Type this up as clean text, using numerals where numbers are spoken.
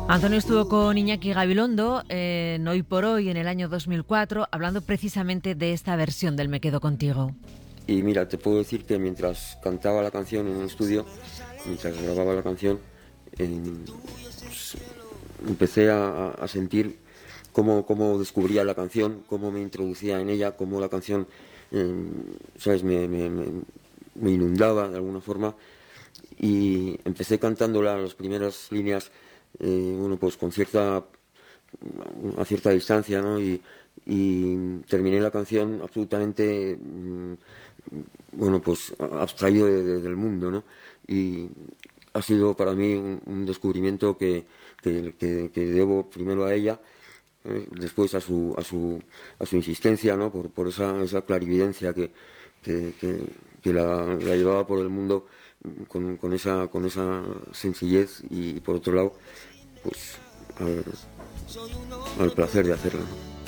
Antonio estuvo con Iñaki Gabilondo en Hoy por Hoy en el año 2004, hablando precisamente de esta versión del Me quedo contigo. Y mira, te puedo decir que mientras cantaba la canción en el estudio, mientras grababa la canción, pues, empecé a sentir cómo descubría la canción, cómo me introducía en ella, cómo la canción, eh, ¿sabes?, me inundaba de alguna forma. Y empecé cantándola las primeras líneas, bueno, pues a cierta distancia, ¿no? Y terminé la canción absolutamente, bueno, pues abstraído del mundo, ¿no? Y ha sido para mí un descubrimiento que debo primero a ella, después a su insistencia, ¿no? Por esa clarividencia que, que- que la llevaba por el mundo con esa sencillez y por otro lado, pues al, al placer de hacerlo, ¿no?